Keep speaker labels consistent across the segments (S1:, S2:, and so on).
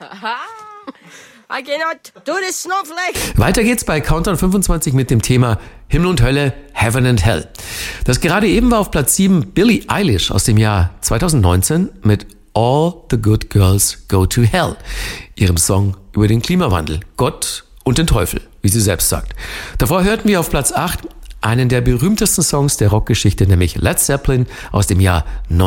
S1: I cannot do this snowflake.
S2: Weiter geht's bei Countdown 25 mit dem Thema Himmel und Hölle, Heaven and Hell. Das gerade eben war auf Platz 7 Billie Eilish aus dem Jahr 2019 mit All the Good Girls Go to Hell, ihrem Song über den Klimawandel, Gott und den Teufel, wie sie selbst sagt. Davor hörten wir auf Platz 8 einen der berühmtesten Songs der Rockgeschichte, nämlich Led Zeppelin aus dem Jahr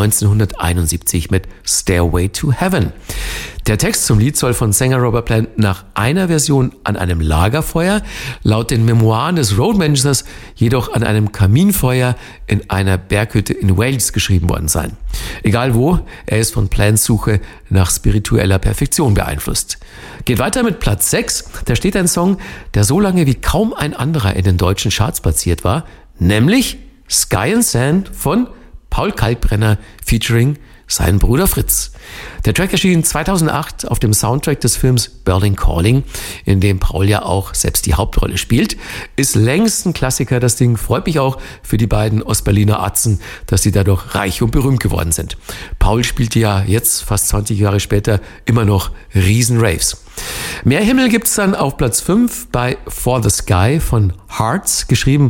S2: 1971 mit Stairway to Heaven. Der Text zum Lied soll von Sänger Robert Plant nach einer Version an einem Lagerfeuer, laut den Memoiren des Roadmanagers jedoch an einem Kaminfeuer in einer Berghütte in Wales geschrieben worden sein. Egal wo, er ist von Plants Suche nach spiritueller Perfektion beeinflusst. Geht weiter mit Platz 6, da steht ein Song, der so lange wie kaum ein anderer in den deutschen Charts platziert war, nämlich Sky and Sand von Paul Kalkbrenner featuring sein Bruder Fritz. Der Track erschien 2008 auf dem Soundtrack des Films Berlin Calling, in dem Paul ja auch selbst die Hauptrolle spielt. Ist längst ein Klassiker, das Ding. Freut mich auch für die beiden Ostberliner Atzen, dass sie dadurch reich und berühmt geworden sind. Paul spielte ja jetzt, fast 20 Jahre später, immer noch Riesen-Raves. Mehr Himmel gibt's dann auf Platz 5 bei For the Sky von Hearts, geschrieben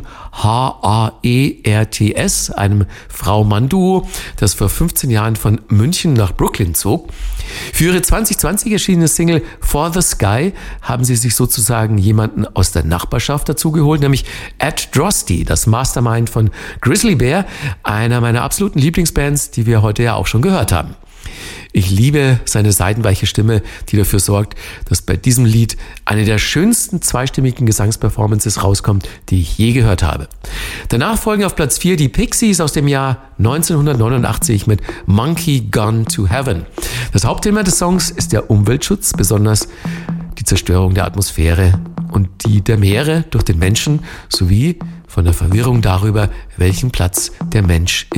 S2: H-A-E-R-T-S, einem Frau-Mann-Duo, das vor 15 Jahren von München nach Brooklyn zog. Für ihre 2020 erschienene Single For the Sky haben sie sich sozusagen jemanden aus der Nachbarschaft dazugeholt, nämlich Ed Drosty, das Mastermind von Grizzly Bear, einer meiner absoluten Lieblingsbands, die wir heute ja auch schon gehört haben. Ich liebe seine seidenweiche Stimme, die dafür sorgt, dass bei diesem Lied eine der schönsten zweistimmigen Gesangsperformances rauskommt, die ich je gehört habe. Danach folgen auf Platz 4 die Pixies aus dem Jahr 1989 mit Monkey Gone to Heaven. Das Hauptthema des Songs ist der Umweltschutz, besonders die Zerstörung der Atmosphäre und die der Meere durch den Menschen sowie von der Verwirrung darüber, welchen Platz der Mensch